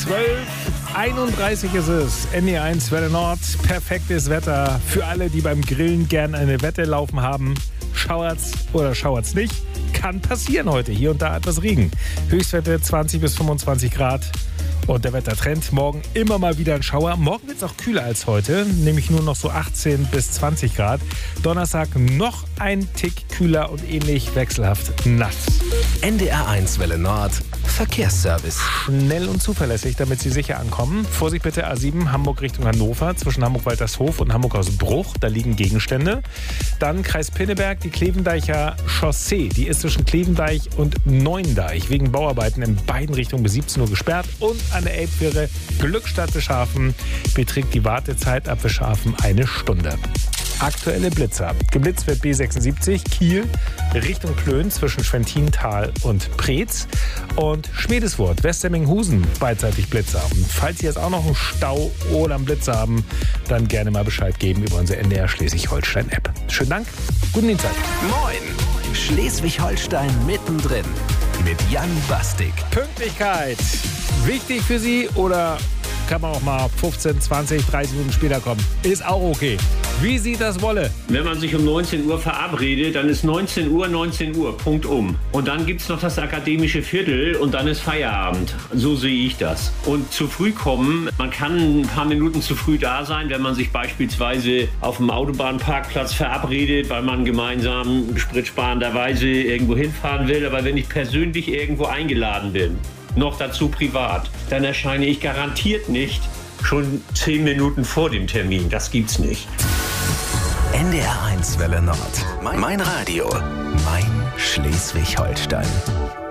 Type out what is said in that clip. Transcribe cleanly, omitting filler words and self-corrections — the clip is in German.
12:31 ist es. NDR1 Welle Nord. Perfektes Wetter für alle, die beim Grillen gern eine Wette laufen haben. Schauert's oder schauert's nicht? Kann passieren heute. Hier und da etwas Regen. Höchstwerte 20 bis 25 Grad. Und der Wettertrend, morgen immer mal wieder ein Schauer. Morgen wird es auch kühler als heute, nämlich nur noch so 18 bis 20 Grad. Donnerstag noch ein Tick kühler und ähnlich wechselhaft nass. NDR1 Welle Nord, Verkehrsservice. Schnell und zuverlässig, damit Sie sicher ankommen. Vorsicht bitte, A7 Hamburg Richtung Hannover, zwischen Hamburg-Waltershof und Hamburg-Hausbruch. Da liegen Gegenstände. Dann Kreis Pinneberg, die Klevendeicher Chaussee. Die ist zwischen Klevendeich und Neuendeich wegen Bauarbeiten in beiden Richtungen bis 17 Uhr gesperrt. Und an der Elbfähre Glückstadt-Wischhafen beträgt die Wartezeit ab Wischhafen 1 Stunde. Aktuelle Blitzer. Geblitzt wird B76 Kiel Richtung Plön zwischen Schwentintal und Preetz. Und Schmiedeswurth, Westerminghusen, beidseitig Blitzer. Und falls Sie jetzt auch noch einen Stau oder einen Blitzer haben, dann gerne mal Bescheid geben über unsere NDR Schleswig-Holstein-App. Schönen Dank, guten Dienstag. Moin, Schleswig-Holstein mittendrin mit Jan Bastik. Pünktlichkeit, wichtig für Sie oder kann man auch mal 15, 20, 30 Minuten später kommen? Ist auch okay. Wie Sie das wolle. Wenn man sich um 19 Uhr verabredet, dann ist 19 Uhr, Punkt um. Und dann gibt es noch das akademische Viertel und dann ist Feierabend. So sehe ich das. Und zu früh kommen, man kann ein paar Minuten zu früh da sein, wenn man sich beispielsweise auf dem Autobahnparkplatz verabredet, weil man gemeinsam spritsparenderweise irgendwo hinfahren will. Aber wenn ich persönlich irgendwo eingeladen bin, noch dazu privat, dann erscheine ich garantiert nicht schon 10 Minuten vor dem Termin. Das gibt's nicht. NDR1 Welle Nord. Mein Radio. Mein Schleswig-Holstein.